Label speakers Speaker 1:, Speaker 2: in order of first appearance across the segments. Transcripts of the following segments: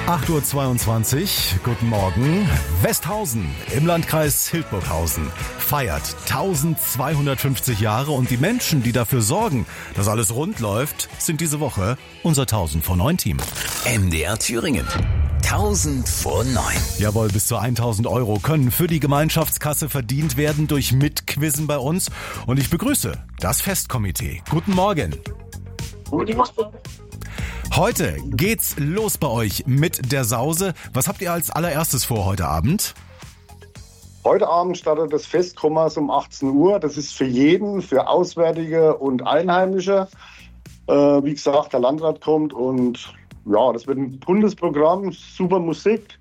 Speaker 1: 8:22 Uhr, guten Morgen. Westhausen im Landkreis Hildburghausen feiert 1250 Jahre und die Menschen, die dafür sorgen, dass alles rund läuft, sind diese Woche unser 1000 vor 9 Team.
Speaker 2: MDR Thüringen. 1000 vor 9.
Speaker 1: Jawohl, bis zu 1000 Euro können für die Gemeinschaftskasse verdient werden durch Mitquizzen bei uns. Und ich begrüße das Festkomitee. Guten Morgen.
Speaker 3: Guten Morgen.
Speaker 1: Heute geht's los bei euch mit der Sause. Was habt ihr als allererstes vor heute Abend?
Speaker 3: Heute Abend startet das Festkommers um 18 Uhr. Das ist für jeden, für Auswärtige und Einheimische. Wie gesagt, der Landrat kommt und ja, das wird ein buntes Programm, super Musik.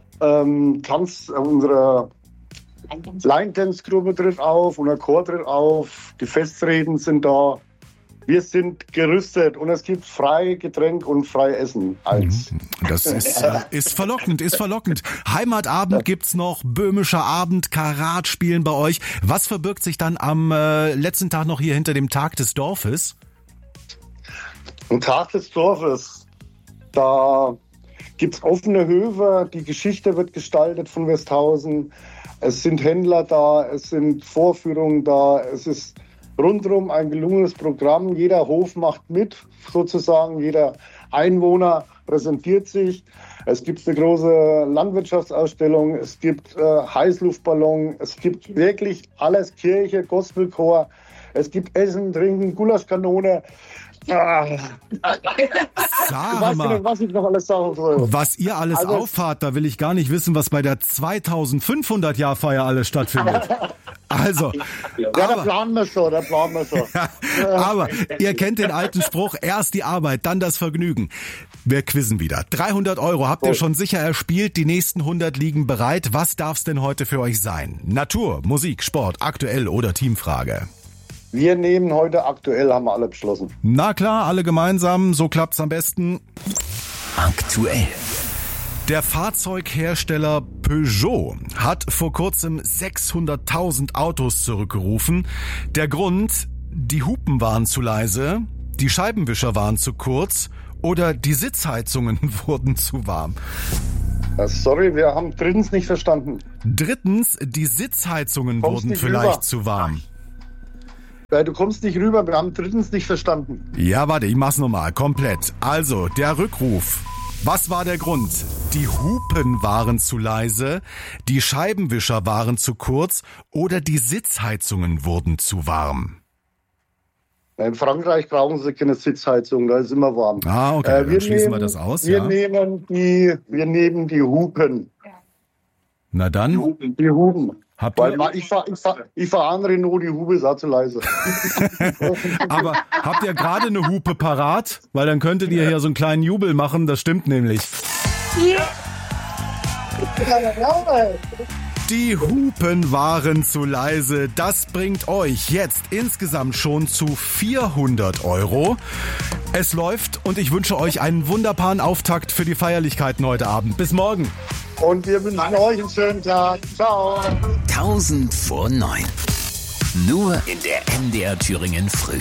Speaker 3: Unsere Line-Dance-Gruppe tritt auf, unser Chor tritt auf, die Festreden sind da. Wir sind gerüstet und es gibt frei Getränk und frei Essen.
Speaker 1: Das ist verlockend. Heimatabend gibt's noch, böhmischer Abend, Karat spielen bei euch. Was verbirgt sich dann am letzten Tag noch hier hinter dem Tag des Dorfes?
Speaker 3: Am Tag des Dorfes, da gibt's offene Höfe, die Geschichte wird gestaltet von Westhausen. Es sind Händler da, es sind Vorführungen da, es ist rundherum ein gelungenes Programm. Jeder Hof macht mit, sozusagen. Jeder Einwohner präsentiert sich. Es gibt eine große Landwirtschaftsausstellung. Es gibt Heißluftballon. Es gibt wirklich alles. Kirche, Gospelchor. Es gibt Essen, Trinken, Gulaschkanone.
Speaker 1: Sag mal,
Speaker 3: was ich noch alles sagen soll.
Speaker 1: Was ihr alles auffahrt, da will ich gar nicht wissen, was bei der 2500-Jahr-Feier alles stattfindet. Also,
Speaker 3: da planen wir schon.
Speaker 1: Aber ihr kennt den alten Spruch, erst die Arbeit, dann das Vergnügen. Wir quizzen wieder. 300 Euro habt ihr schon sicher erspielt, die nächsten 100 liegen bereit. Was darf's denn heute für euch sein? Natur, Musik, Sport, aktuell oder Teamfrage?
Speaker 3: Wir nehmen heute aktuell, haben wir alle beschlossen.
Speaker 1: Na klar, alle gemeinsam, so klappt's am besten.
Speaker 2: Aktuell.
Speaker 1: Der Fahrzeughersteller Peugeot hat vor kurzem 600.000 Autos zurückgerufen. Der Grund, die Hupen waren zu leise, die Scheibenwischer waren zu kurz oder die Sitzheizungen wurden zu warm.
Speaker 3: Sorry, wir haben drittens nicht verstanden.
Speaker 1: Drittens, die Sitzheizungen wurden vielleicht zu warm.
Speaker 3: Du kommst nicht rüber, wir haben drittens nicht verstanden.
Speaker 1: Ja, warte, ich mach's nochmal, komplett. Also, der Rückruf. Was war der Grund? Die Hupen waren zu leise, die Scheibenwischer waren zu kurz oder die Sitzheizungen wurden zu warm?
Speaker 3: In Frankreich brauchen sie keine Sitzheizung, da ist immer warm.
Speaker 1: Ah, okay, dann schließen wir das aus.
Speaker 3: Wir nehmen die Hupen.
Speaker 1: Na dann.
Speaker 3: Die Hupen.
Speaker 1: Weil
Speaker 3: ich fahr an Renault, die Hupe ist auch zu leise.
Speaker 1: Aber habt ihr gerade eine Hupe parat? Weil dann könntet ihr hier so einen kleinen Jubel machen, das stimmt nämlich. Die Hupen waren zu leise. Das bringt euch jetzt insgesamt schon zu 400 Euro. Es läuft und ich wünsche euch einen wunderbaren Auftakt für die Feierlichkeiten heute Abend. Bis morgen.
Speaker 3: Und wir wünschen euch einen schönen Tag. Ciao.
Speaker 2: 1000 vor 9. Nur in der MDR Thüringen Frühstück.